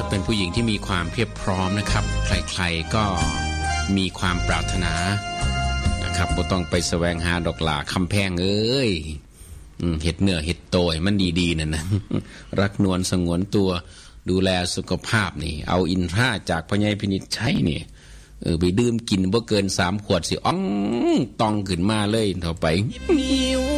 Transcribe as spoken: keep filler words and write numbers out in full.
เป็นผู้หญิงที่มีความเพียบพร้อมนะครับใครๆก็มีความปรารถนานะครับบ่ต้องไปแสวงหาดอกหลาคำแพงเอ้ยเห็ดเนื้อเห็ดโตยมันดีๆนั่นนะรักนวลสงวนตัวดูแลสุขภาพนี่เอาอินทราจากพญายพินิจใช้นี่เออไปดื่มกินบ่เกินสามขวดสิอ้องตองขึ้นมาเลยต่อไป